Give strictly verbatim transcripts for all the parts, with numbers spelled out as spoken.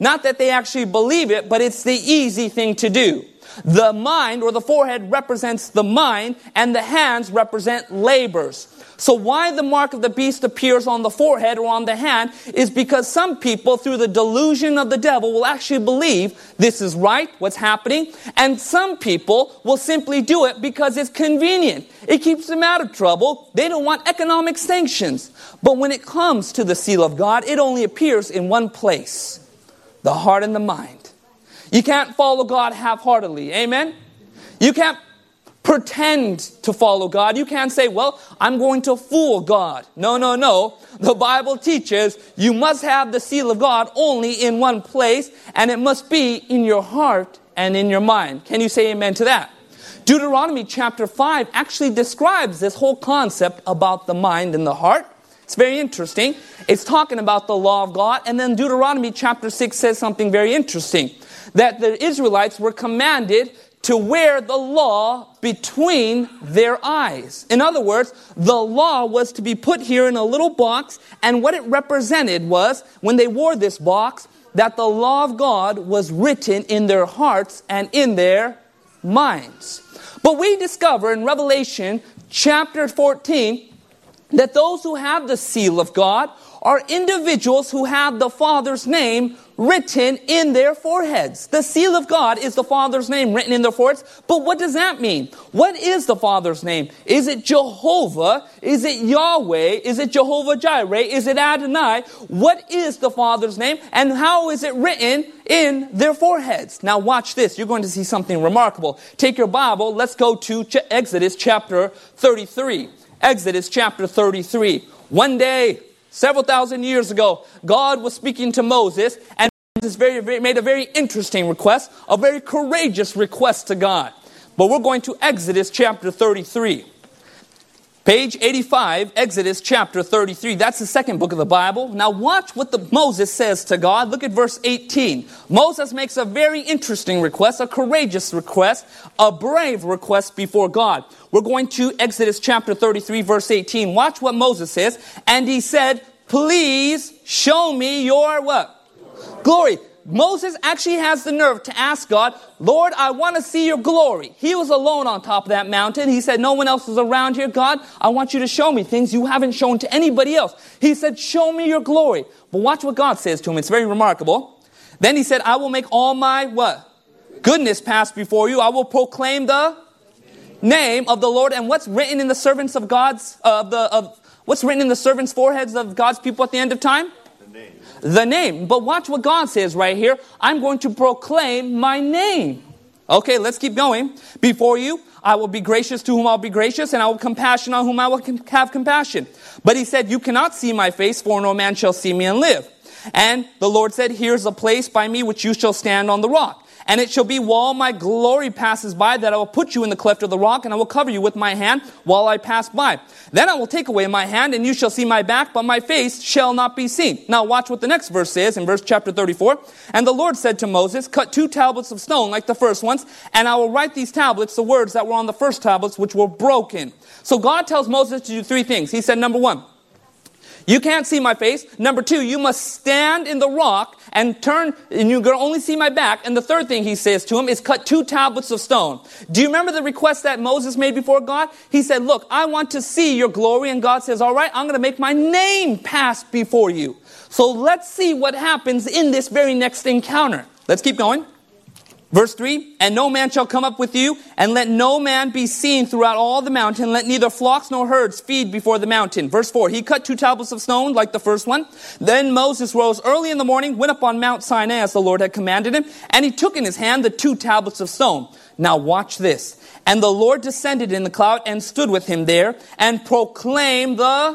Not that they actually believe it, but it's the easy thing to do. The mind or the forehead represents the mind, and the hands represent labors. So why the mark of the beast appears on the forehead or on the hand is because some people, through the delusion of the devil, will actually believe this is right, what's happening. And some people will simply do it because it's convenient. It keeps them out of trouble. They don't want economic sanctions. But when it comes to the seal of God, it only appears in one place: the heart and the mind. You can't follow God half-heartedly. Amen? You can't pretend to follow God. You can't say, well, I'm going to fool God. No, no, no. The Bible teaches you must have the seal of God only in one place, and it must be in your heart and in your mind. Can you say amen to that? Deuteronomy chapter five actually describes this whole concept about the mind and the heart. It's very interesting. It's talking about the law of God. And then Deuteronomy chapter six says something very interesting. That the Israelites were commanded to wear the law between their eyes. In other words, the law was to be put here in a little box, and what it represented was, when they wore this box, that the law of God was written in their hearts and in their minds. But we discover in Revelation chapter fourteen that those who have the seal of God are individuals who have the Father's name written in their foreheads. The seal of God is the Father's name written in their foreheads. But what does that mean? What is the Father's name? Is it Jehovah? Is it Yahweh? Is it Jehovah Jireh? Is it Adonai? What is the Father's name? And how is it written in their foreheads? Now watch this. You're going to see something remarkable. Take your Bible. Let's go to Exodus chapter thirty-three. Exodus chapter thirty-three. One day, several thousand years ago, God was speaking to Moses, and Moses very, very, made a very interesting request, a very courageous request to God. But we're going to Exodus chapter thirty-three. Page eighty-five, Exodus chapter thirty-three. That's the second book of the Bible. Now watch what the Moses says to God. Look at verse eighteen. Moses makes a very interesting request, a courageous request, a brave request before God. We're going to Exodus chapter thirty-three, verse eighteen. Watch what Moses says. And he said, please show me your what? Glory. Moses actually has the nerve to ask God, Lord, I want to see your glory. He was alone on top of that mountain. He said, no one else is around here. God, I want you to show me things you haven't shown to anybody else. He said, show me your glory. But watch what God says to him. It's very remarkable. Then he said, I will make all my what? Goodness pass before you. I will proclaim the name of the Lord. And what's written in the servants of God's, uh, the, of, what's written in the servants' foreheads of God's people at the end of time? The name. But watch what God says right here. I'm going to proclaim my name. Okay, let's keep going. Before you, I will be gracious to whom I'll be gracious, and I will compassion on whom I will have compassion. But he said, you cannot see my face, for no man shall see me and live. And the Lord said, here's a place by me which you shall stand on the rock. And it shall be while my glory passes by that I will put you in the cleft of the rock, and I will cover you with my hand while I pass by. Then I will take away my hand, and you shall see my back, but my face shall not be seen. Now watch what the next verse says in verse chapter thirty-four. And the Lord said to Moses, cut two tablets of stone like the first ones, and I will write these tablets, the words that were on the first tablets, which were broken. So God tells Moses to do three things. He said, number one, you can't see my face. Number two, you must stand in the rock and turn, and you're going to only see my back. And the third thing he says to him is cut two tablets of stone. Do you remember the request that Moses made before God? He said, look, I want to see your glory. And God says, all right, I'm going to make my name pass before you. So let's see what happens in this very next encounter. Let's keep going. Verse three, and no man shall come up with you, and let no man be seen throughout all the mountain. Let neither flocks nor herds feed before the mountain. Verse four, he cut two tablets of stone like the first one. Then Moses rose early in the morning, went up on Mount Sinai as the Lord had commanded him, and he took in his hand the two tablets of stone. Now watch this. And the Lord descended in the cloud and stood with him there, and proclaimed the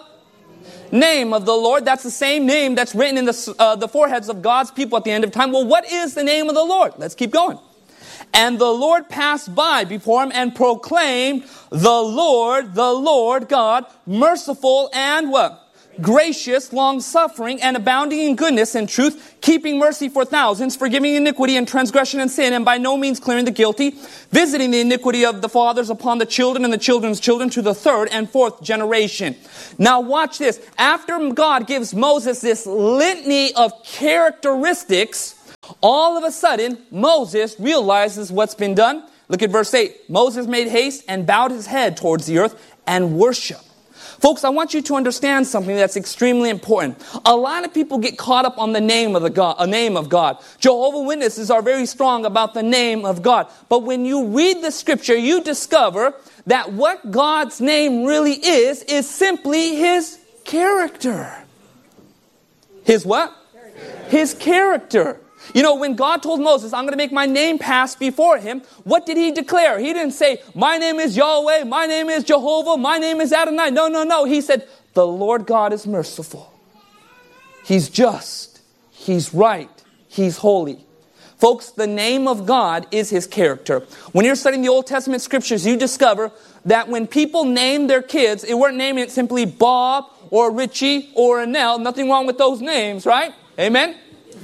name of the Lord. That's the same name that's written in the, uh, the foreheads of God's people at the end of time. Well, what is the name of the Lord? Let's keep going. And the Lord passed by before him and proclaimed, the Lord, the Lord God, merciful and what? Gracious, long-suffering, and abounding in goodness and truth, keeping mercy for thousands, forgiving iniquity and transgression and sin, and by no means clearing the guilty, visiting the iniquity of the fathers upon the children and the children's children to the third and fourth generation. Now watch this. After God gives Moses this litany of characteristics All of a sudden, Moses realizes what's been done. Look at verse eight. Moses made haste and bowed his head towards the earth and worshiped. Folks, I want you to understand something that's extremely important. A lot of people get caught up on the name of the God, a name of God. Jehovah's Witnesses are very strong about the name of God. But when you read the scripture, you discover that what God's name really is, is simply His character. His what? His character. You know, when God told Moses, I'm going to make my name pass before him, what did he declare? He didn't say, my name is Yahweh, my name is Jehovah, my name is Adonai. No, no, no. He said, the Lord God is merciful. He's just. He's right. He's holy. Folks, the name of God is His character. When you're studying the Old Testament scriptures, you discover that when people named their kids, they weren't naming it simply Bob or Richie or Annelle. Nothing wrong with those names, right? Amen?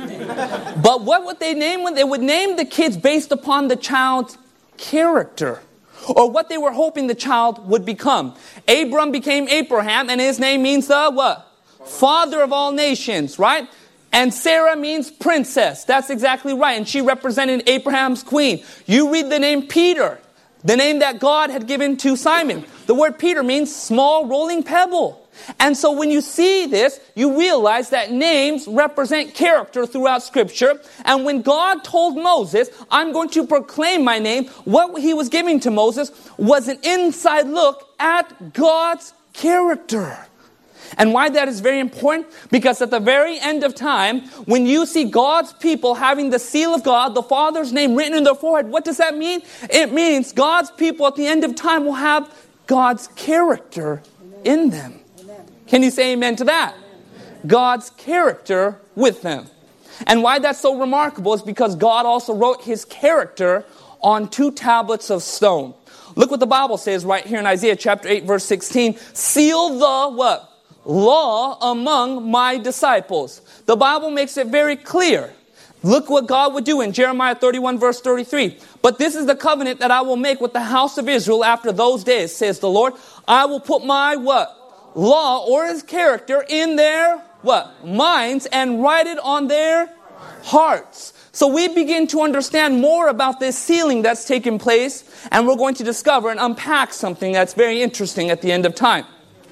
But what would they name? They would name the kids based upon the child's character, or what they were hoping the child would become. Abram became Abraham, and his name means the what? Father of all nations, right? And Sarah means princess. That's exactly right. And she represented Abraham's queen. You read the name Peter, the name that God had given to Simon. The word Peter means small rolling pebble. And so when you see this, you realize that names represent character throughout Scripture. And when God told Moses, I'm going to proclaim my name, what He was giving to Moses was an inside look at God's character. And why that is very important? Because at the very end of time, when you see God's people having the seal of God, the Father's name written in their forehead, what does that mean? It means God's people at the end of time will have God's character in them. Can you say amen to that? God's character with them. And why that's so remarkable is because God also wrote His character on two tablets of stone. Look what the Bible says right here in Isaiah chapter eight verse sixteen. Seal the what? Law among my disciples. The Bible makes it very clear. Look what God would do in Jeremiah thirty-one verse thirty-three. But this is the covenant that I will make with the house of Israel after those days, says the Lord. I will put my what? Law or His character in their what? Minds, and write it on their hearts. So we begin to understand more about this sealing that's taken place, and we're going to discover and unpack something that's very interesting at the end of time.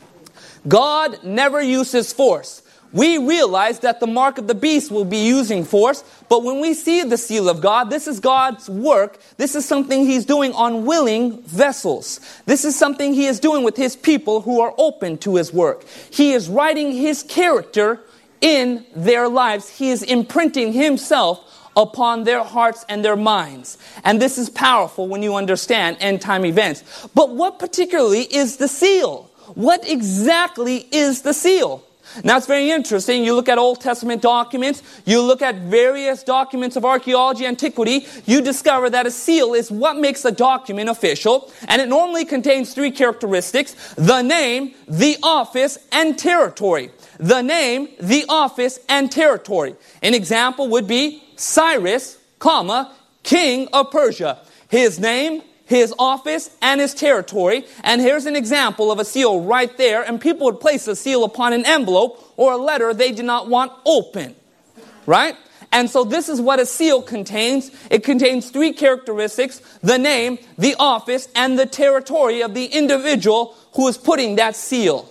God never uses force. We realize that the mark of the beast will be using force, but when we see the seal of God, this is God's work. This is something He's doing on willing vessels. This is something He is doing with His people who are open to His work. He is writing His character in their lives. He is imprinting Himself upon their hearts and their minds. And this is powerful when you understand end time events. But what particularly is the seal? What exactly is the seal? Now it's very interesting. You look at Old Testament documents, you look at various documents of archaeology, antiquity, you discover that a seal is what makes a document official, and it normally contains three characteristics: the name, the office, and territory. The name, the office, and territory. An example would be Cyrus, comma, king of Persia. His name, his office, and his territory. And here's an example of a seal right there. And people would place a seal upon an envelope or a letter they did not want open. Right? And so this is what a seal contains. It contains three characteristics: the name, the office, and the territory of the individual who is putting that seal.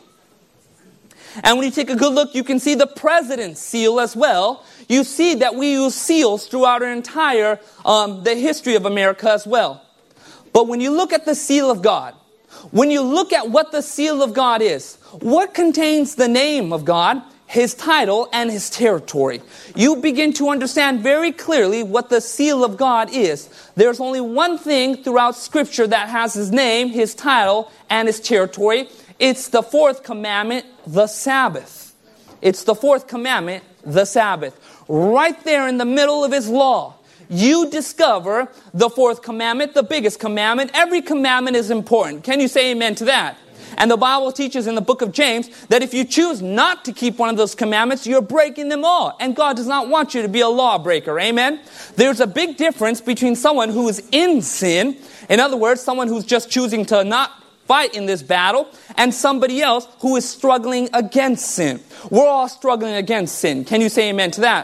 And when you take a good look, you can see the president's seal as well. You see that we use seals throughout our entire, um, the history of America as well. But when you look at the seal of God, when you look at what the seal of God is, what contains the name of God, His title, and His territory, you begin to understand very clearly what the seal of God is. There's only one thing throughout Scripture that has His name, His title, and His territory. It's the fourth commandment, the Sabbath. It's the fourth commandment, the Sabbath. Right there in the middle of His law, you discover the fourth commandment, the biggest commandment. Every commandment is important. Can you say amen to that? And the Bible teaches in the book of James that if you choose not to keep one of those commandments, you're breaking them all. And God does not want you to be a lawbreaker. Amen? There's a big difference between someone who is in sin, in other words, someone who's just choosing to not fight in this battle, and somebody else who is struggling against sin. We're all struggling against sin. Can you say amen to that?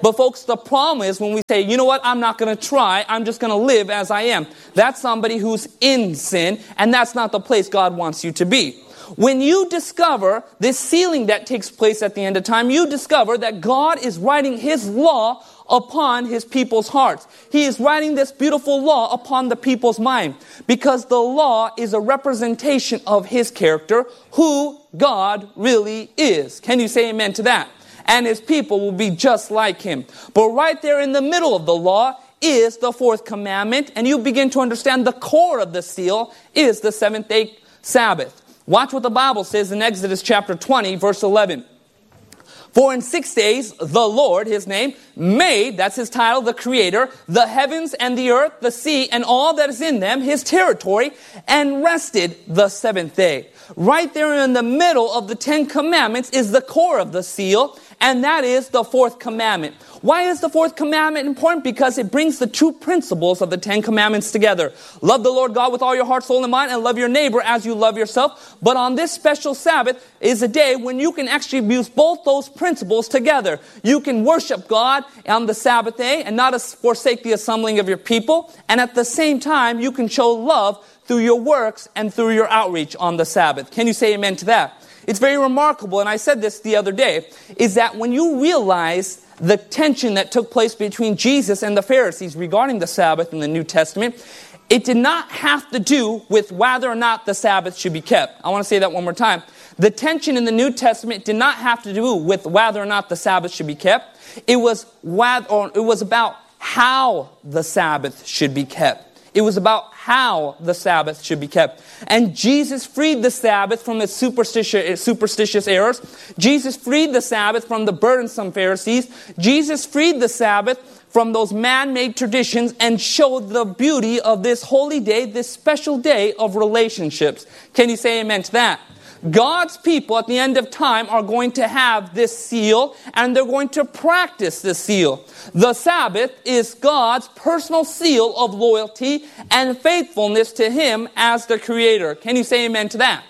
But folks, the problem is when we say, you know what, I'm not going to try, I'm just going to live as I am. That's somebody who's in sin, and that's not the place God wants you to be. When you discover this sealing that takes place at the end of time, you discover that God is writing His law upon His people's hearts. He is writing this beautiful law upon the people's mind, because the law is a representation of His character, who God really is. Can you say amen to that? And His people will be just like Him. But right there in the middle of the law is the fourth commandment, and you begin to understand the core of the seal is the seventh day Sabbath. Watch what the Bible says in Exodus chapter twenty, verse eleven. For in six days the Lord, His name, made, that's His title, the Creator, the heavens and the earth, the sea, and all that is in them, His territory, and rested the seventh day. Right there in the middle of the Ten Commandments is the core of the seal, and that is the fourth commandment. Why is the fourth commandment important? Because it brings the two principles of the Ten Commandments together. Love the Lord God with all your heart, soul, and mind, and love your neighbor as you love yourself. But on this special Sabbath is a day when you can actually use both those principles together. You can worship God on the Sabbath day and not forsake the assembling of your people. And at the same time, you can show love through your works and through your outreach on the Sabbath. Can you say amen to that? It's very remarkable, and I said this the other day, is that when you realize the tension that took place between Jesus and the Pharisees regarding the Sabbath in the New Testament, it did not have to do with whether or not the Sabbath should be kept. I want to say that one more time. The tension in the New Testament did not have to do with whether or not the Sabbath should be kept. It was whether, or it was about how the Sabbath should be kept. It was about how the Sabbath should be kept. And Jesus freed the Sabbath from its superstitious, superstitious errors. Jesus freed the Sabbath from the burdensome Pharisees. Jesus freed the Sabbath from those man-made traditions and showed the beauty of this holy day, this special day of relationships. Can you say amen to that? God's people at the end of time are going to have this seal, and they're going to practice this seal. The Sabbath is God's personal seal of loyalty and faithfulness to Him as the Creator. Can you say amen to that?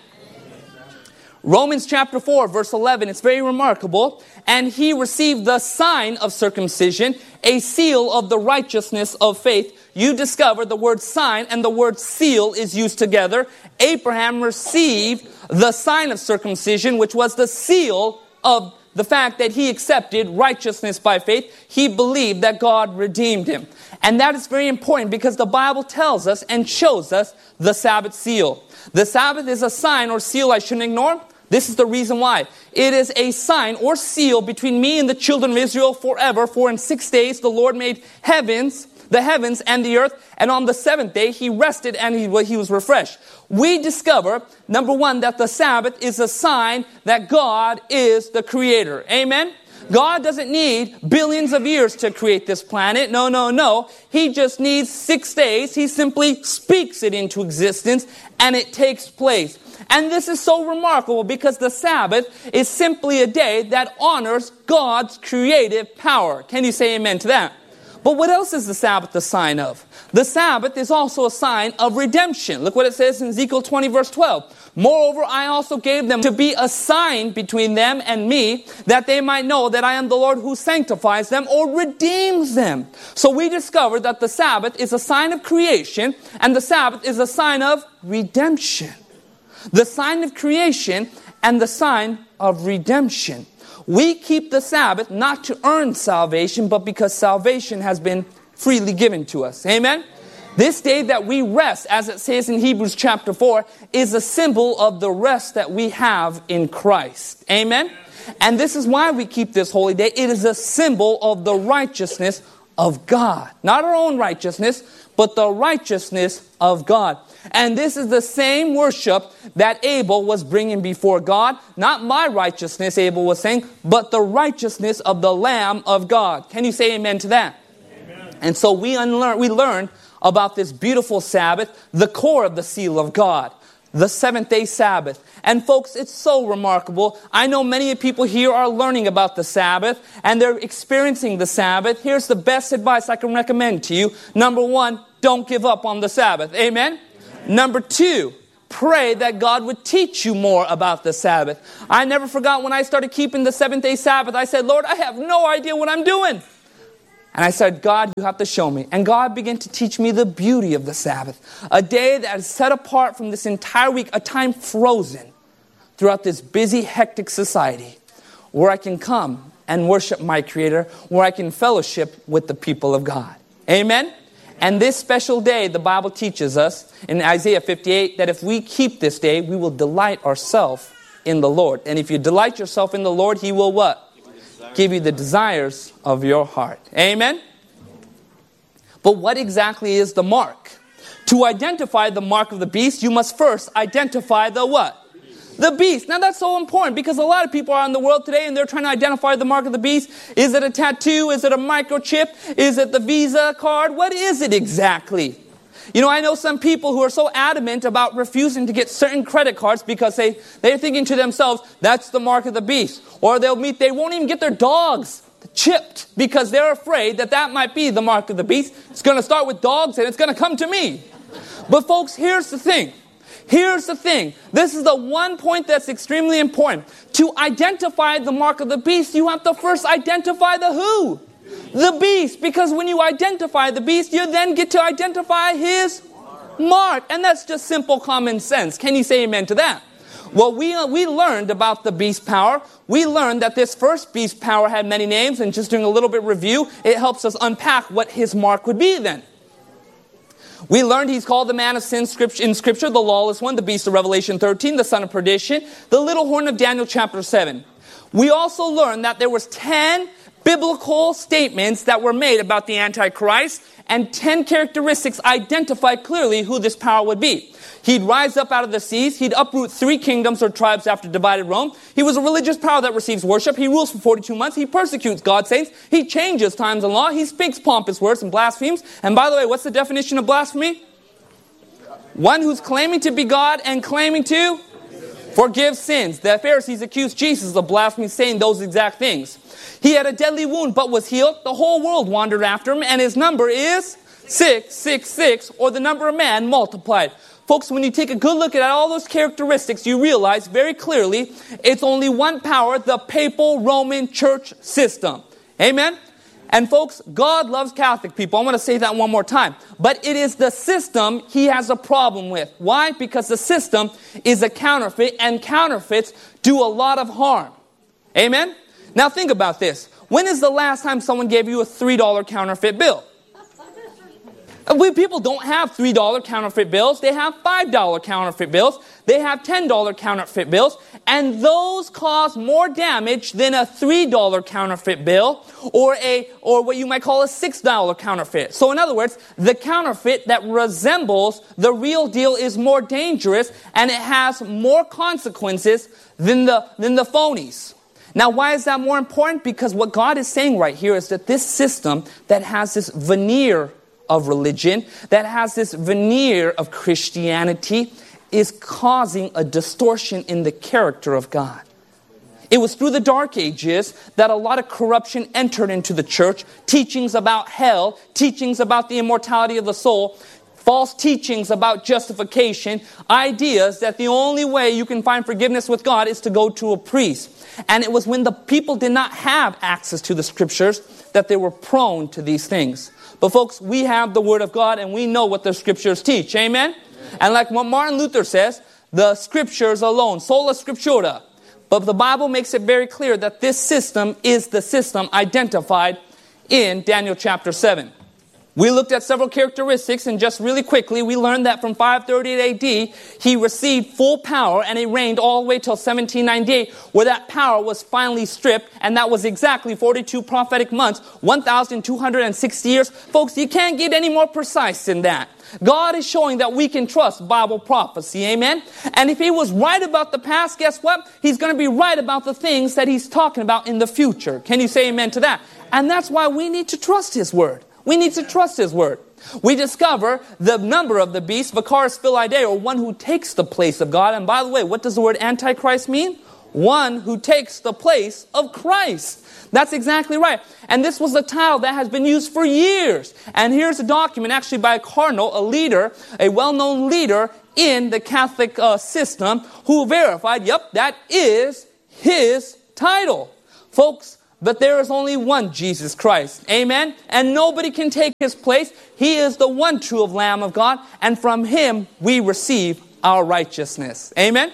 Romans chapter four, verse eleven, it's very remarkable. And he received the sign of circumcision, a seal of the righteousness of faith. You discover the word sign and the word seal is used together. Abraham received the sign of circumcision, which was the seal of the fact that he accepted righteousness by faith. He believed that God redeemed him. And that is very important because the Bible tells us and shows us the Sabbath seal. The Sabbath is a sign or seal I shouldn't ignore. This is the reason why. It is a sign or seal between me and the children of Israel forever. For in six days the Lord made heavens, the heavens and the earth, and on the seventh day He rested and he, he was refreshed. We discover, number one, that the Sabbath is a sign that God is the Creator. Amen? God doesn't need billions of years to create this planet. No, no, no. He just needs six days. He simply speaks it into existence and it takes place. And this is so remarkable because the Sabbath is simply a day that honors God's creative power. Can you say amen to that? But what else is the Sabbath a sign of? The Sabbath is also a sign of redemption. Look what it says in Ezekiel twenty verse twelve. Moreover, I also gave them to be a sign between them and me, that they might know that I am the Lord who sanctifies them or redeems them. So we discover that the Sabbath is a sign of creation and the Sabbath is a sign of redemption. The sign of creation and the sign of redemption. We keep the Sabbath not to earn salvation, but because salvation has been freely given to us. Amen? This day that we rest, as it says in Hebrews chapter four, is a symbol of the rest that we have in Christ. Amen? And this is why we keep this holy day. It is a symbol of the righteousness of God. Not our own righteousness, but the righteousness of God. And this is the same worship that Abel was bringing before God. Not my righteousness, Abel was saying, but the righteousness of the Lamb of God. Can you say amen to that? Amen. And so we unlearn, we learn about this beautiful Sabbath, the core of the seal of God, the seventh day Sabbath. And folks, it's so remarkable. I know many people here are learning about the Sabbath and they're experiencing the Sabbath. Here's the best advice I can recommend to you. Number one, don't give up on the Sabbath. Amen? Number two, pray that God would teach you more about the Sabbath. I never forgot when I started keeping the seventh day Sabbath. I said, Lord, I have no idea what I'm doing. And I said, God, you have to show me. And God began to teach me the beauty of the Sabbath. A day that is set apart from this entire week, a time frozen throughout this busy, hectic society, where I can come and worship my Creator, where I can fellowship with the people of God. Amen? And this special day, the Bible teaches us in Isaiah fifty-eight, that if we keep this day, we will delight ourselves in the Lord. And if you delight yourself in the Lord, He will what? Give you the desires of your heart. Amen? But what exactly is the mark? To identify the mark of the beast, you must first identify the what? The beast. Now that's so important because a lot of people are in the world today and they're trying to identify the mark of the beast. Is it a tattoo? Is it a microchip? Is it the Visa card? What is it exactly? You know, I know some people who are so adamant about refusing to get certain credit cards because they, they're thinking to themselves, that's the mark of the beast. Or they'll meet, they won't even get their dogs chipped because they're afraid that that might be the mark of the beast. It's going to start with dogs and it's going to come to me. But folks, here's the thing. Here's the thing. This is the one point that's extremely important. To identify the mark of the beast, you have to first identify the who? The beast. Because when you identify the beast, you then get to identify his mark. And that's just simple common sense. Can you say amen to that? Well, we, uh, we learned about the beast power. We learned that this first beast power had many names. And just doing a little bit of review, it helps us unpack what his mark would be then. We learned he's called the man of sin in Scripture, the lawless one, the beast of Revelation thirteen, the son of perdition, the little horn of Daniel chapter seven. We also learned that there was ten biblical statements that were made about the Antichrist, and ten characteristics identify clearly who this power would be. He'd rise up out of the seas. He'd uproot three kingdoms or tribes after divided Rome. He was a religious power that receives worship. He rules for forty-two months. He persecutes God's saints. He changes times and law. He speaks pompous words and blasphemes. And by the way, what's the definition of blasphemy? One who's claiming to be God and claiming to forgive sins. The Pharisees accused Jesus of blasphemy, saying those exact things. He had a deadly wound but was healed. The whole world wandered after him, and his number is six six six, or the number of man multiplied. Folks, when you take a good look at all those characteristics, you realize very clearly it's only one power, the papal Roman church system. Amen? And folks, God loves Catholic people. I want to say that one more time. But it is the system he has a problem with. Why? Because the system is a counterfeit, and counterfeits do a lot of harm. Amen? Now think about this. When is the last time someone gave you a three dollar counterfeit bill? We people don't have three dollar counterfeit bills. They have five dollar counterfeit bills. They have ten dollar counterfeit bills. And those cause more damage than a three dollar counterfeit bill or a or what you might call a six dollar counterfeit. So in other words, the counterfeit that resembles the real deal is more dangerous and it has more consequences than the than the phonies. Now, why is that more important? Because what God is saying right here is that this system that has this veneer of religion, that has this veneer of Christianity, is causing a distortion in the character of God. It was through the Dark Ages that a lot of corruption entered into the church. Teachings about hell, teachings about the immortality of the soul, false teachings about justification, ideas that the only way you can find forgiveness with God is to go to a priest. And it was when the people did not have access to the Scriptures that they were prone to these things. But folks, we have the Word of God and we know what the Scriptures teach. Amen? Amen. And like what Martin Luther says, the Scriptures alone, sola scriptura. But the Bible makes it very clear that this system is the system identified in Daniel chapter seven. We looked at several characteristics, and just really quickly, we learned that from five thirty-eight A D, he received full power, and he reigned all the way till seventeen ninety-eight, where that power was finally stripped, and that was exactly forty-two prophetic months, one thousand two hundred sixty years. Folks, you can't get any more precise than that. God is showing that we can trust Bible prophecy, amen? And if he was right about the past, guess what? He's going to be right about the things that he's talking about in the future. Can you say amen to that? And that's why we need to trust his word. We need to trust his word. We discover the number of the beast, Vicaris Filidae, or one who takes the place of God. And by the way, what does the word Antichrist mean? One who takes the place of Christ. That's exactly right. And this was a title that has been used for years. And here's a document actually by a cardinal, a leader, a well-known leader in the Catholic uh, system, who verified, yep, that is his title. Folks, that there is only one Jesus Christ. Amen? And nobody can take his place. He is the one true Lamb of God, and from him we receive our righteousness. Amen?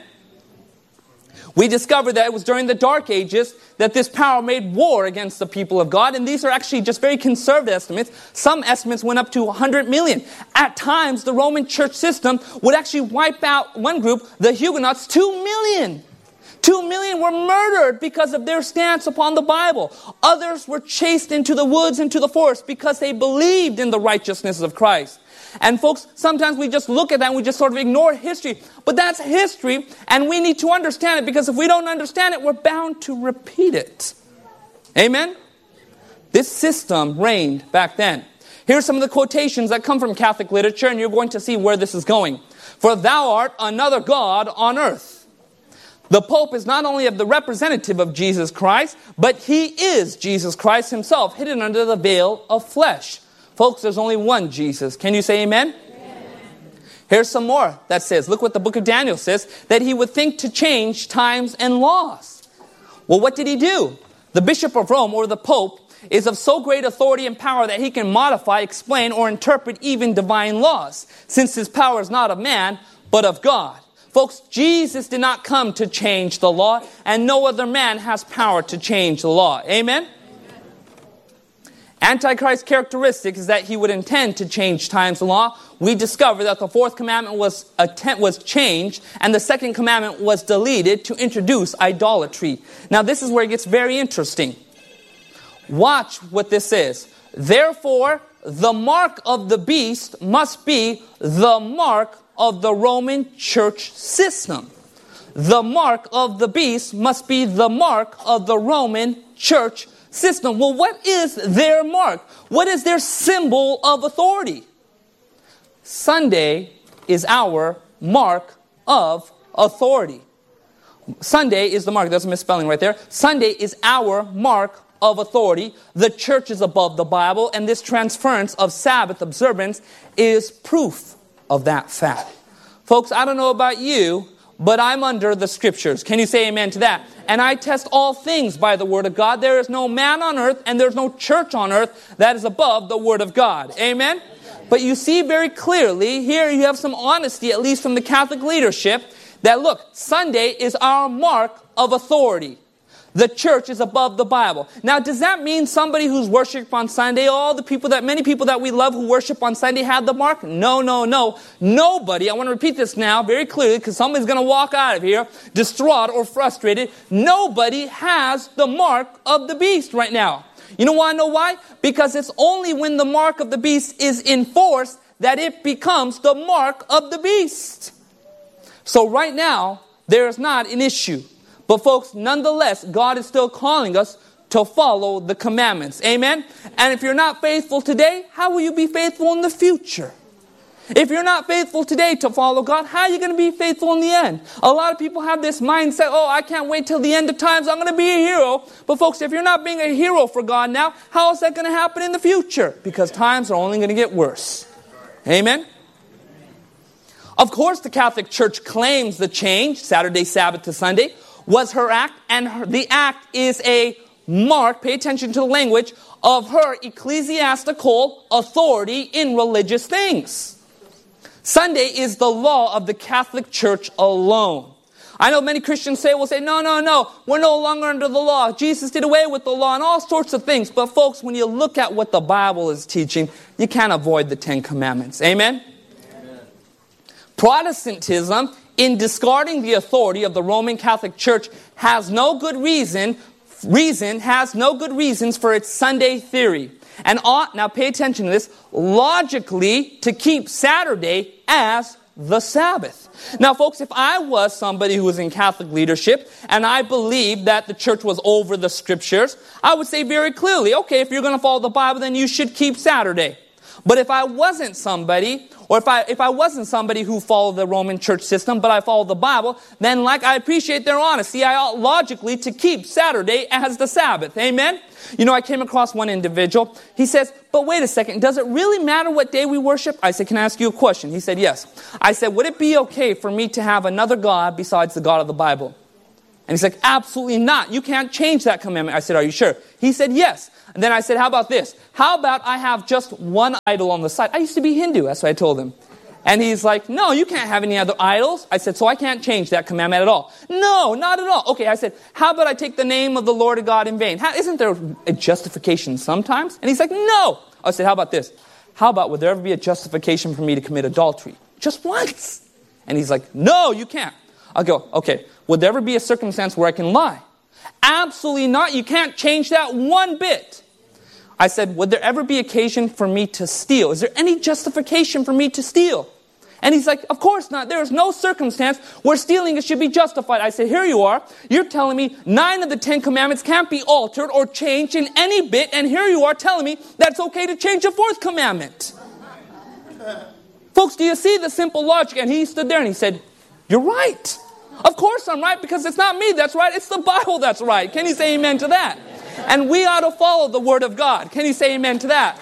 We discovered that it was during the Dark Ages that this power made war against the people of God. And these are actually just very conservative estimates. Some estimates went up to one hundred million. At times, the Roman church system would actually wipe out one group, the Huguenots, two million. Two million were murdered because of their stance upon the Bible. Others were chased into the woods, into the forest, because they believed in the righteousness of Christ. And folks, sometimes we just look at that and we just sort of ignore history. But that's history, and we need to understand it, because if we don't understand it, we're bound to repeat it. Amen? This system reigned back then. Here's some of the quotations that come from Catholic literature, and you're going to see where this is going. For thou art another God on earth. The Pope is not only the representative of Jesus Christ, but he is Jesus Christ himself, hidden under the veil of flesh. Folks, there's only one Jesus. Can you say amen? Amen? Here's some more that says, look what the book of Daniel says, that he would think to change times and laws. Well, what did he do? The Bishop of Rome, or the Pope, is of so great authority and power that he can modify, explain, or interpret even divine laws, since his power is not of man, but of God. Folks, Jesus did not come to change the law, and no other man has power to change the law. Amen? Antichrist's characteristic is that he would intend to change times and law. We discover that the fourth commandment was attempt, was changed, and the second commandment was deleted to introduce idolatry. Now this is where it gets very interesting. Watch what this is. Therefore, the mark of the beast must be the mark of the Roman church system. The mark of the beast must be the mark of the Roman church system. Well, what is their mark? What is their symbol of authority? Sunday is our mark of authority. Sunday is the mark. That's a misspelling right there. Sunday is our mark of authority. The church is above the Bible, and this transference of Sabbath observance is proof of that fact. Folks, I don't know about you, but I'm under the Scriptures. Can you say amen to that? And I test all things by the Word of God. There is no man on earth and there's no church on earth that is above the Word of God. Amen? But you see very clearly, here you have some honesty, at least from the Catholic leadership, that look, Sunday is our mark of authority. The church is above the Bible. Now, does that mean somebody who's worshiped on Sunday, all the people that, many people that we love who worship on Sunday had the mark? No, no, no. Nobody, I want to repeat this now very clearly because somebody's going to walk out of here distraught or frustrated. Nobody has the mark of the beast right now. You know why? I know why? Because it's only when the mark of the beast is enforced that it becomes the mark of the beast. So right now, there is not an issue. But folks, nonetheless, God is still calling us to follow the commandments. Amen? And if you're not faithful today, how will you be faithful in the future? If you're not faithful today to follow God, how are you going to be faithful in the end? A lot of people have this mindset, oh, I can't wait till the end of times, I'm going to be a hero. But folks, if you're not being a hero for God now, how is that going to happen in the future? Because times are only going to get worse. Amen? Of course, the Catholic Church claims the change, Saturday, Sabbath to Sunday, was her act, and her, the act is a mark, pay attention to the language, of her ecclesiastical authority in religious things. Sunday is the law of the Catholic Church alone. I know many Christians say, will say, no, no, no, we're no longer under the law. Jesus did away with the law and all sorts of things. But folks, when you look at what the Bible is teaching, you can't avoid the Ten Commandments. Amen? Amen. Protestantism, in discarding the authority of the Roman Catholic Church, has no good reason, reason has no good reasons for its Sunday theory. And ought, now pay attention to this, logically to keep Saturday as the Sabbath. Now folks, if I was somebody who was in Catholic leadership and I believed that the church was over the Scriptures, I would say very clearly, okay, if you're going to follow the Bible, then you should keep Saturday. But if I wasn't somebody, or if I if I wasn't somebody who followed the Roman church system, but I followed the Bible, then like I appreciate their honesty, I ought logically to keep Saturday as the Sabbath. Amen? You know, I came across one individual. He says, but wait a second, does it really matter what day we worship? I said, can I ask you a question? He said, yes. I said, would it be okay for me to have another God besides the God of the Bible? And he's like, absolutely not. You can't change that commandment. I said, are you sure? He said, yes. And then I said, how about this? How about I have just one idol on the side? I used to be Hindu. That's what I told him. And he's like, no, you can't have any other idols. I said, so I can't change that commandment at all. No, not at all. Okay, I said, how about I take the name of the Lord God in vain? How, isn't there a justification sometimes? And he's like, no. I said, how about this? How about would there ever be a justification for me to commit adultery? Just once. And he's like, no, you can't. I'll go, okay, would there ever be a circumstance where I can lie? Absolutely not. You can't change that one bit. I said, would there ever be occasion for me to steal? Is there any justification for me to steal? And he's like, of course not. There is no circumstance where stealing it should be justified. I said, here you are. You're telling me nine of the Ten Commandments can't be altered or changed in any bit. And here you are telling me that it's okay to change the fourth commandment. Folks, do you see the simple logic? And he stood there and he said, you're right. Of course I'm right, because it's not me that's right. It's the Bible that's right. Can you say amen to that? And we ought to follow the Word of God. Can you say amen to that?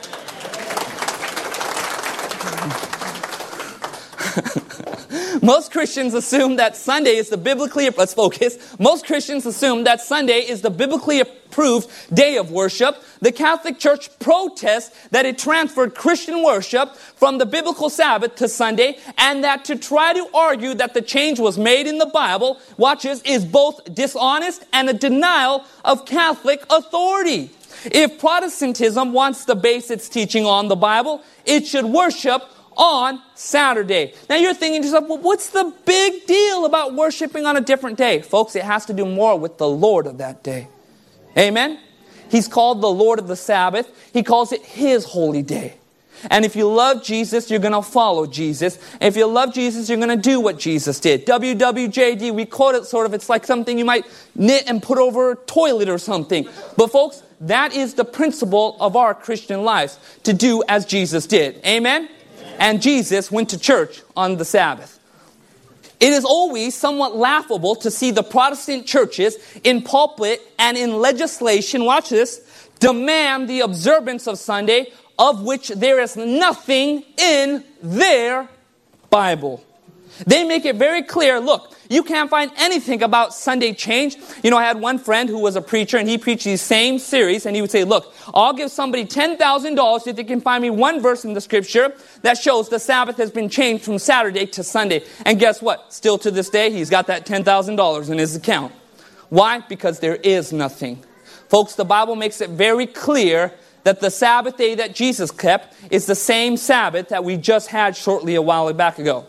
Most Christians assume that Sunday is the biblically, let's focus. Most Christians assume that Sunday is the biblically approved day of worship. The Catholic Church protests that it transferred Christian worship from the biblical Sabbath to Sunday, and that to try to argue that the change was made in the Bible, watch this, is both dishonest and a denial of Catholic authority. If Protestantism wants to base its teaching on the Bible, it should worship on Saturday. Now you're thinking to yourself, well, what's the big deal about worshiping on a different day? Folks, it has to do more with the Lord of that day. Amen? He's called the Lord of the Sabbath. He calls it His holy day. And if you love Jesus, you're going to follow Jesus. And if you love Jesus, you're going to do what Jesus did. W W J D, we quote it sort of, it's like something you might knit and put over a toilet or something. But folks, that is the principle of our Christian lives, to do as Jesus did. Amen? And Jesus went to church on the Sabbath. It is always somewhat laughable to see the Protestant churches in pulpit and in legislation, watch this, demand the observance of Sunday, of which there is nothing in their Bible. They make it very clear, look, you can't find anything about Sunday change. You know, I had one friend who was a preacher, and he preached these same series, and he would say, look, I'll give somebody ten thousand dollars if they can find me one verse in the scripture that shows the Sabbath has been changed from Saturday to Sunday. And guess what? Still to this day, he's got that ten thousand dollars in his account. Why? Because there is nothing. Folks, the Bible makes it very clear that the Sabbath day that Jesus kept is the same Sabbath that we just had shortly a while back ago.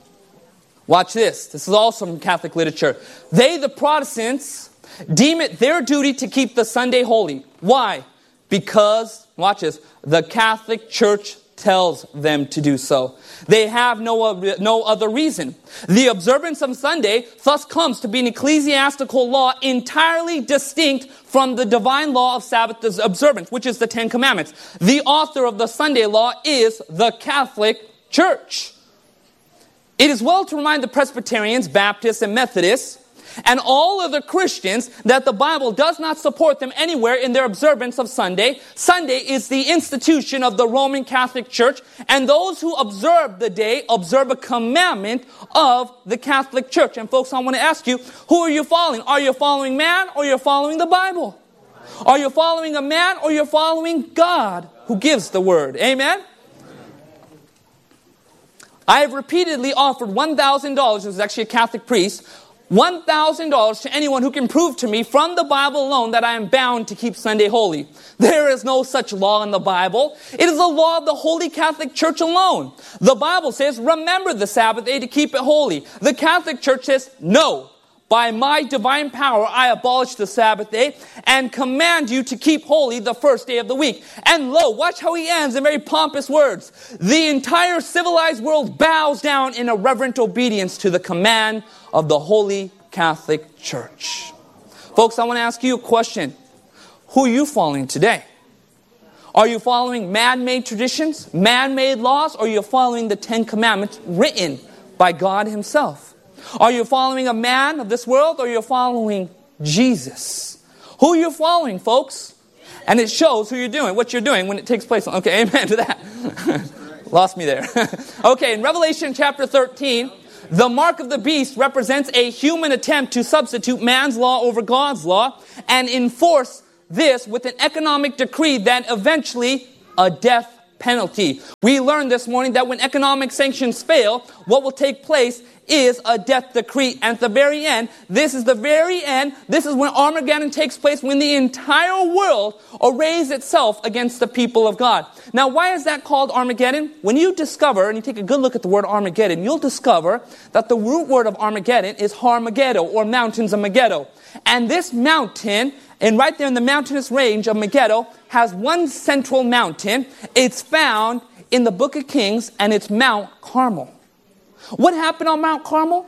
Watch this. This is also from Catholic literature. They, the Protestants, deem it their duty to keep the Sunday holy. Why? Because, watch this, the Catholic Church tells them to do so. They have no, no other reason. The observance of Sunday thus comes to be an ecclesiastical law entirely distinct from the divine law of Sabbath observance, which is the Ten Commandments. The author of the Sunday law is the Catholic Church. It is well to remind the Presbyterians, Baptists, and Methodists, and all other Christians that the Bible does not support them anywhere in their observance of Sunday. Sunday is the institution of the Roman Catholic Church, and those who observe the day observe a commandment of the Catholic Church. And folks, I want to ask you, who are you following? Are you following man, or you're following the Bible? Are you following a man, or you're following God who gives the word? Amen? I have repeatedly offered one thousand dollars, this is actually a Catholic priest, one thousand dollars to anyone who can prove to me from the Bible alone that I am bound to keep Sunday holy. There is no such law in the Bible. It is the law of the Holy Catholic Church alone. The Bible says, remember the Sabbath day to keep it holy. The Catholic Church says, no. By my divine power, I abolish the Sabbath day and command you to keep holy the first day of the week. And lo, watch how he ends in very pompous words. The entire civilized world bows down in a reverent obedience to the command of the Holy Catholic Church. Folks, I want to ask you a question. Who are you following today? Are you following man-made traditions, man-made laws, or are you following the Ten Commandments written by God Himself? Are you following a man of this world, or are you following Jesus? Who are you following, folks? And it shows who you're doing, what you're doing when it takes place. Okay, amen to that. Lost me there. Okay, in Revelation chapter thirteen, The mark of the beast represents a human attempt to substitute man's law over God's law and enforce this with an economic decree that eventually a death penalty. We learned this morning that when economic sanctions fail, what will take place is a death decree. And at the very end, this is the very end, this is when Armageddon takes place, when the entire world arrays itself against the people of God. Now, why is that called Armageddon? When you discover, and you take a good look at the word Armageddon, you'll discover that the root word of Armageddon is Har-Megiddo, or mountains of Megiddo. And this mountain, and right there in the mountainous range of Megiddo, has one central mountain. It's found in the book of Kings, and it's Mount Carmel. What happened on Mount Carmel?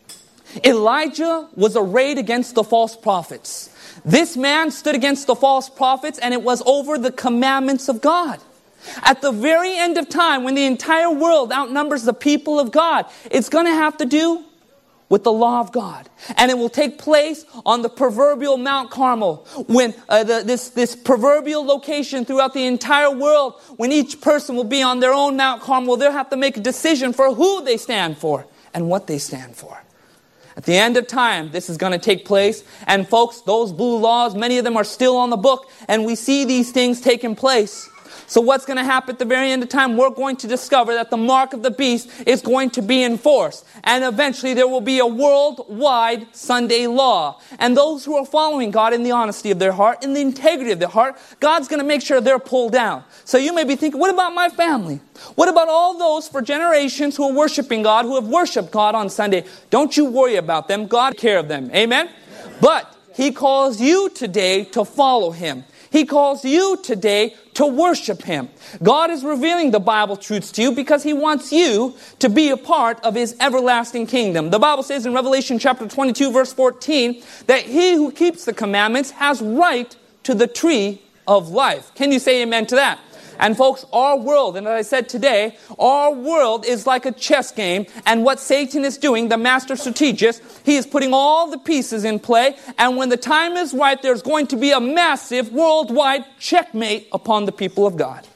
Elijah was arrayed against the false prophets. This man stood against the false prophets, and it was over the commandments of God. At the very end of time, when the entire world outnumbers the people of God, it's going to have to do with the law of God. And it will take place on the proverbial Mount Carmel, when uh, the, this, this proverbial location throughout the entire world, when each person will be on their own Mount Carmel, they'll have to make a decision for who they stand for and what they stand for. At the end of time, this is going to take place. And folks, those blue laws, many of them are still on the book, and we see these things taking place. So what's going to happen at the very end of time? We're going to discover that the mark of the beast is going to be enforced. And eventually there will be a worldwide Sunday law. And those who are following God in the honesty of their heart, in the integrity of their heart, God's going to make sure they're pulled down. So you may be thinking, what about my family? What about all those for generations who are worshiping God, who have worshiped God on Sunday? Don't you worry about them. God takes care of them. Amen? But He calls you today to follow Him. He calls you today to worship Him. God is revealing the Bible truths to you because He wants you to be a part of His everlasting kingdom. The Bible says in Revelation chapter twenty-two verse fourteen that he who keeps the commandments has right to the tree of life. Can you say amen to that? And folks, our world, and as I said today, our world is like a chess game. And what Satan is doing, the master strategist, he is putting all the pieces in play. And when the time is right, there's going to be a massive worldwide checkmate upon the people of God.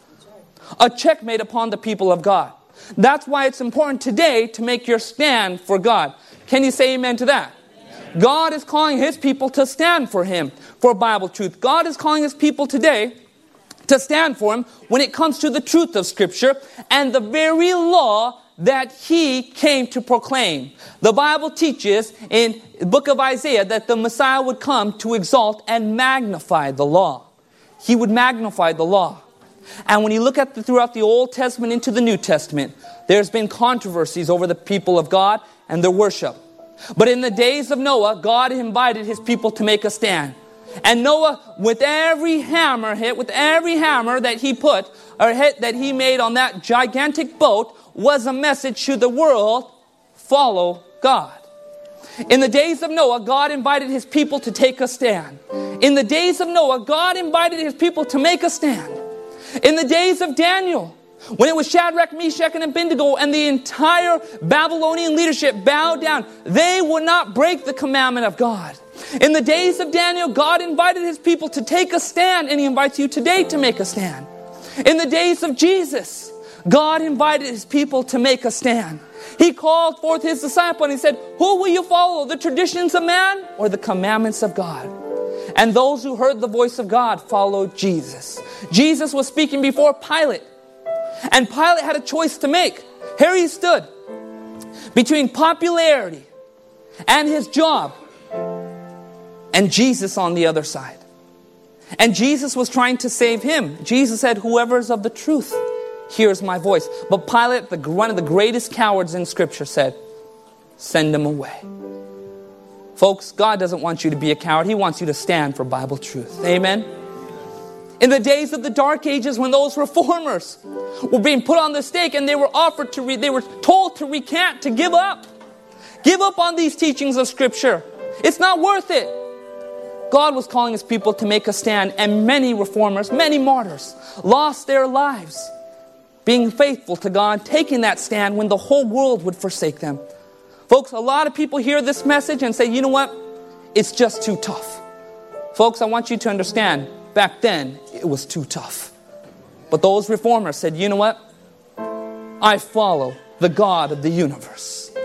A checkmate upon the people of God. That's why it's important today to make your stand for God. Can you say amen to that? God is calling His people to stand for Him, for Bible truth. God is calling His people today to stand for Him when it comes to the truth of Scripture and the very law that He came to proclaim. The Bible teaches in the book of Isaiah that the Messiah would come to exalt and magnify the law. He would magnify the law. And when you look at the, throughout the Old Testament into the New Testament, there's been controversies over the people of God and their worship. But in the days of Noah, God invited His people to make a stand. And Noah, with every hammer hit, with every hammer that he put, or hit that he made on that gigantic boat, was a message to the world, follow God. In the days of Noah, God invited His people to take a stand. In the days of Noah, God invited His people to make a stand. In the days of Daniel, when it was Shadrach, Meshach, and Abednego, and the entire Babylonian leadership bowed down, they would not break the commandment of God. In the days of Daniel, God invited His people to take a stand, and He invites you today to make a stand. In the days of Jesus, God invited His people to make a stand. He called forth His disciple and He said, who will you follow, the traditions of man or the commandments of God? And those who heard the voice of God followed Jesus. Jesus was speaking before Pilate, and Pilate had a choice to make. Here he stood between popularity and his job, and Jesus on the other side. And Jesus was trying to save him. Jesus said, whoever is of the truth hears my voice. But Pilate, the, one of the greatest cowards in Scripture, said, send him away. Folks, God doesn't want you to be a coward. He wants you to stand for Bible truth. Amen? In the days of the Dark Ages, when those reformers were being put on the stake and they were offered to, re- they were told to recant, to give up. Give up on these teachings of Scripture. It's not worth it. God was calling His people to make a stand, and many reformers, many martyrs, lost their lives being faithful to God, taking that stand when the whole world would forsake them. Folks, a lot of people hear this message and say, you know what? It's just too tough. Folks, I want you to understand, back then, it was too tough. But those reformers said, you know what? I follow the God of the universe.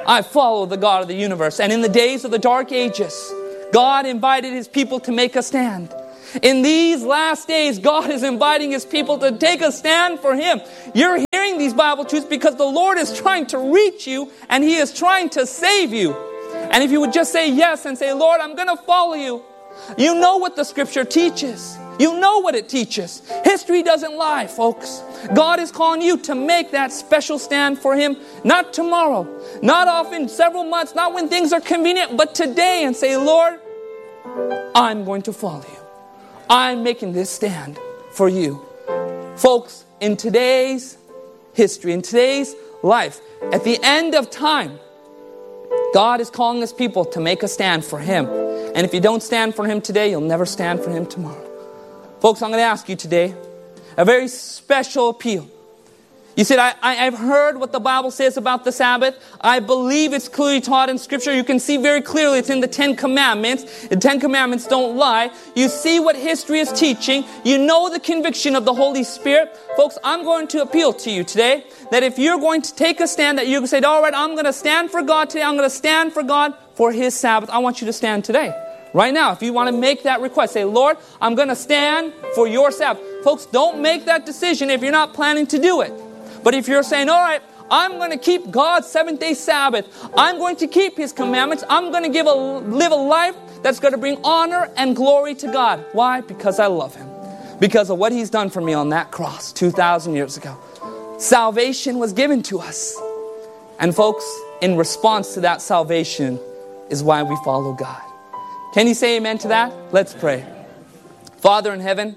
I follow the God of the universe. And in the days of the dark ages, God invited His people to make a stand. In these last days, God is inviting His people to take a stand for Him. You're hearing these Bible truths because the Lord is trying to reach you and He is trying to save you. And if you would just say yes and say, Lord, I'm going to follow you. You know what the Scripture teaches. You know what it teaches. History doesn't lie, folks. God is calling you to make that special stand for Him. Not tomorrow, not often, several months, not when things are convenient, but today, and say, Lord, I'm going to follow you. I'm making this stand for you. Folks, in today's history, in today's life, at the end of time, God is calling His people to make a stand for Him. And if you don't stand for Him today, you'll never stand for Him tomorrow. Folks, I'm going to ask you today a very special appeal. You said, I, I, I've heard what the Bible says about the Sabbath. I believe it's clearly taught in Scripture. You can see very clearly it's in the Ten Commandments. The Ten Commandments don't lie. You see what history is teaching. You know the conviction of the Holy Spirit. Folks, I'm going to appeal to you today that if you're going to take a stand, that you're going to say, all right, I'm going to stand for God today. I'm going to stand for God for His Sabbath. I want you to stand today. Right now, if you want to make that request, say, Lord, I'm going to stand for your Sabbath. Folks, don't make that decision if you're not planning to do it. But if you're saying, all right, I'm going to keep God's seventh-day Sabbath. I'm going to keep His commandments. I'm going to give a, live a life that's going to bring honor and glory to God. Why? Because I love Him. Because of what He's done for me on that cross two thousand years ago. Salvation was given to us. And folks, in response to that salvation is why we follow God. Can you say amen to that? Let's pray. Father in heaven,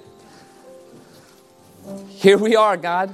here we are, God.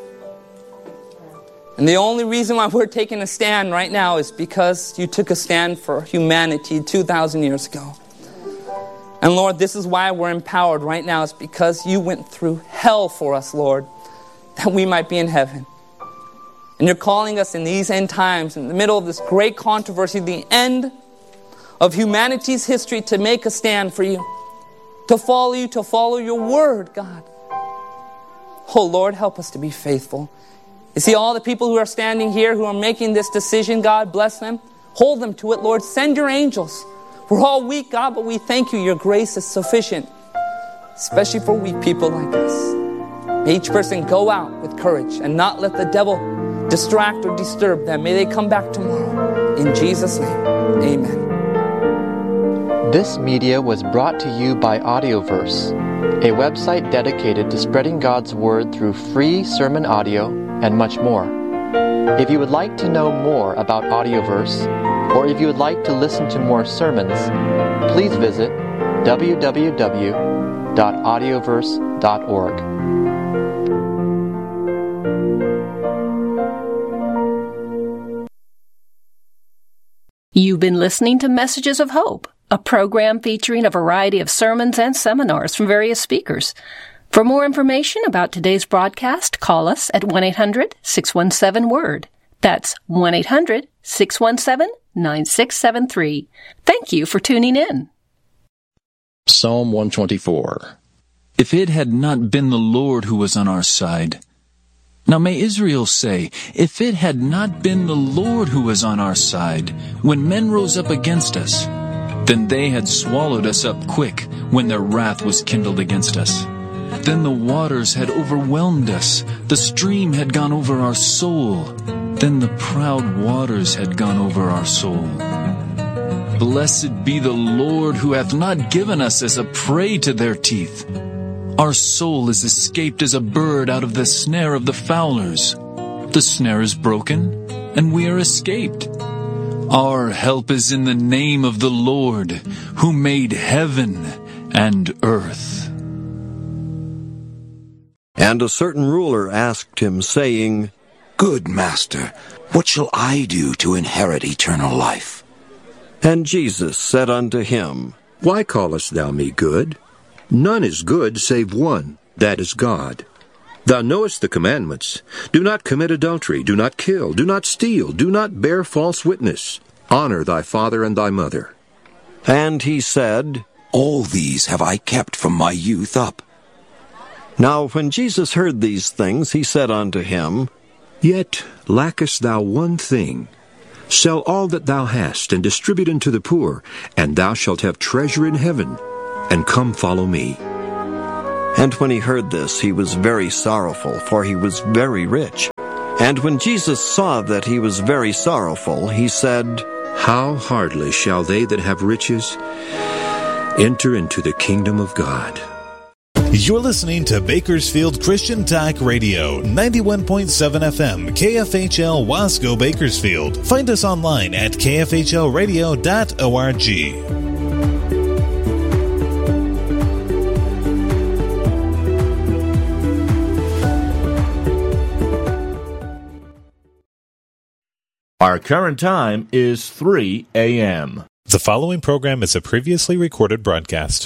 And the only reason why we're taking a stand right now is because you took a stand for humanity two thousand years ago. And Lord, this is why we're empowered right now. It's because you went through hell for us, Lord, that we might be in heaven. And you're calling us in these end times, in the middle of this great controversy, the end of humanity's history, to make a stand for you, to follow you, to follow your word, God. Oh Lord, help us to be faithful. You see all the people who are standing here who are making this decision, God, bless them. Hold them to it, Lord. Send your angels. We're all weak, God, but we thank you. Your grace is sufficient, especially for weak people like us. May each person go out with courage and not let the devil distract or disturb them. May they come back tomorrow. In Jesus' name, amen. This media was brought to you by Audioverse, a website dedicated to spreading God's Word through free sermon audio and much more. If you would like to know more about Audioverse, or if you would like to listen to more sermons, please visit w w w dot audioverse dot org. You've been listening to Messages of Hope, a program featuring a variety of sermons and seminars from various speakers. For more information about today's broadcast, call us at one eight hundred six one seven word. That's one eight hundred six one seven nine six seven three. Thank you for tuning in. Psalm one twenty-four. If it had not been the Lord who was on our side. Now may Israel say, if it had not been the Lord who was on our side, when men rose up against us, then they had swallowed us up quick when their wrath was kindled against us. Then the waters had overwhelmed us, the stream had gone over our soul, then the proud waters had gone over our soul. Blessed be the Lord who hath not given us as a prey to their teeth. Our soul is escaped as a bird out of the snare of the fowlers. The snare is broken, and we are escaped. Our help is in the name of the Lord, who made heaven and earth. And a certain ruler asked him, saying, Good master, what shall I do to inherit eternal life? And Jesus said unto him, Why callest thou me good? None is good save one, that is God. Thou knowest the commandments. Do not commit adultery, do not kill, do not steal, do not bear false witness. Honor thy father and thy mother. And he said, All these have I kept from my youth up. Now when Jesus heard these things, he said unto him, Yet lackest thou one thing. Sell all that thou hast, and distribute unto the poor, and thou shalt have treasure in heaven. And come follow me. And when he heard this, he was very sorrowful, for he was very rich. And when Jesus saw that he was very sorrowful, he said, How hardly shall they that have riches enter into the kingdom of God. You're listening to Bakersfield Christian Talk Radio, ninety-one point seven F M, K F H L Wasco Bakersfield. Find us online at k f h l radio dot org. Our current time is three a.m. The following program is a previously recorded broadcast.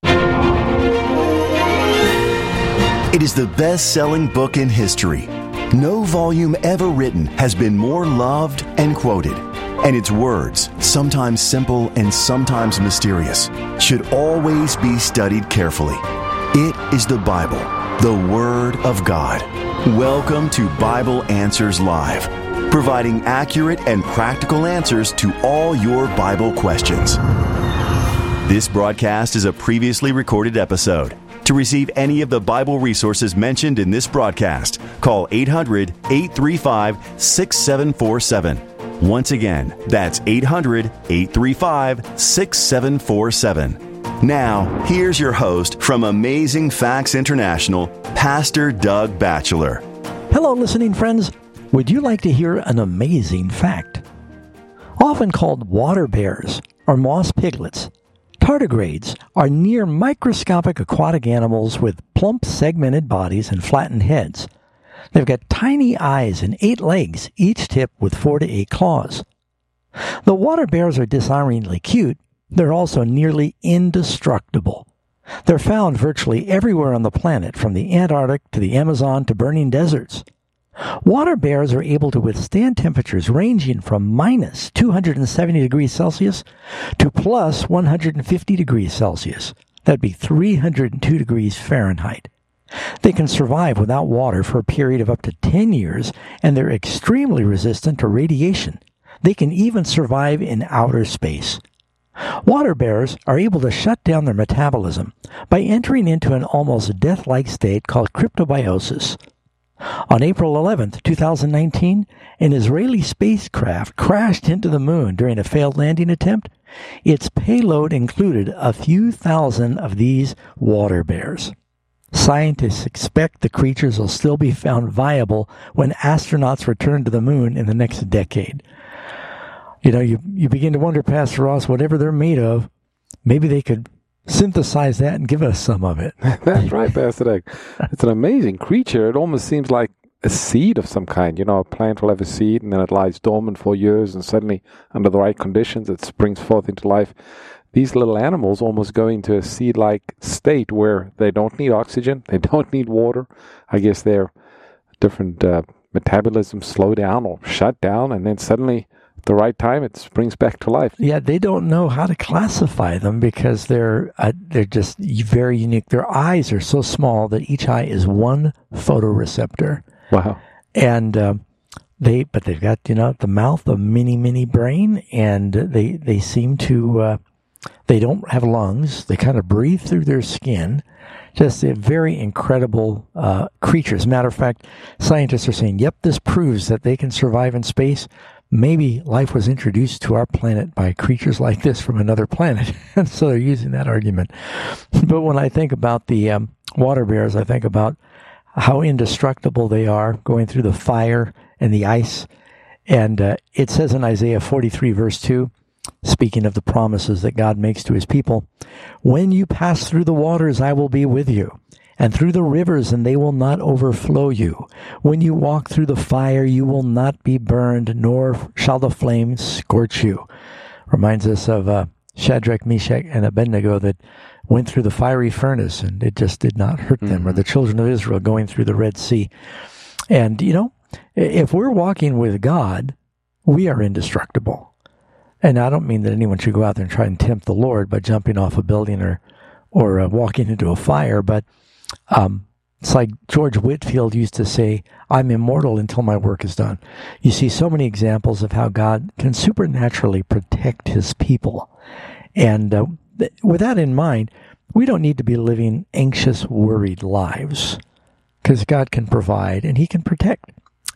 It is the best-selling book in history. No volume ever written has been more loved and quoted. And its words, sometimes simple and sometimes mysterious, should always be studied carefully. It is the Bible, the Word of God. Welcome to Bible Answers Live, providing accurate and practical answers to all your Bible questions. This broadcast is a previously recorded episode. To receive any of the Bible resources mentioned in this broadcast, call eight hundred, eight three five, six seven four seven. Once again, that's eight hundred, eight three five, six seven four seven. Now, here's your host from Amazing Facts International, Pastor Doug Batchelor. Hello, listening friends. Would you like to hear an amazing fact? Often called water bears or moss piglets, tardigrades are near microscopic aquatic animals with plump segmented bodies and flattened heads. They've got tiny eyes and eight legs, each tipped with four to eight claws. Though water bears are disarmingly cute, they're also nearly indestructible. They're found virtually everywhere on the planet, from the Antarctic to the Amazon to burning deserts. Water bears are able to withstand temperatures ranging from minus two hundred seventy degrees Celsius to plus one hundred fifty degrees Celsius. That'd be three hundred two degrees Fahrenheit. They can survive without water for a period of up to ten years, and they're extremely resistant to radiation. They can even survive in outer space. Water bears are able to shut down their metabolism by entering into an almost death-like state called cryptobiosis. On April eleventh, twenty nineteen, an Israeli spacecraft crashed into the moon during a failed landing attempt. Its payload included a few thousand of these water bears. Scientists expect the creatures will still be found viable when astronauts return to the moon in the next decade. You know, you, you begin to wonder, Pastor Ross, whatever they're made of, maybe they could synthesize that and give us some of it. That's right, Pastor Doug. It's an amazing creature. It almost seems like a seed of some kind. You know, a plant will have a seed and then it lies dormant for years, and suddenly, under the right conditions, it springs forth into life. These little animals almost go into a seed-like state where they don't need oxygen, they don't need water. I guess their different uh, metabolisms slow down or shut down, and then suddenly, the right time, it springs back to life. Yeah, they don't know how to classify them because they're uh, they're just very unique. Their eyes are so small that each eye is one photoreceptor. Wow! And uh, they, but they've got, you know, the mouth, a mini mini brain, and they they seem to uh, they don't have lungs. They kind of breathe through their skin. Just a very incredible uh, creature. As a matter of fact, scientists are saying, "Yep, this proves that they can survive in space." Maybe life was introduced to our planet by creatures like this from another planet. And so they're using that argument. But when I think about the um, water bears, I think about how indestructible they are, going through the fire and the ice. And uh, it says in Isaiah forty-three, verse two, speaking of the promises that God makes to his people, "When you pass through the waters, I will be with you. And through the rivers, and they will not overflow you. When you walk through the fire, you will not be burned, nor shall the flames scorch you." Reminds us of uh, Shadrach, Meshach, and Abednego that went through the fiery furnace, and it just did not hurt them, mm-hmm. or the children of Israel going through the Red Sea. And, you know, if we're walking with God, we are indestructible. And I don't mean that anyone should go out there and try and tempt the Lord by jumping off a building or, or uh, walking into a fire, but Um, It's like George Whitefield used to say, I'm immortal until my work is done. You see so many examples of how God can supernaturally protect his people. And uh, th- with that in mind, we don't need to be living anxious, worried lives, because God can provide and he can protect.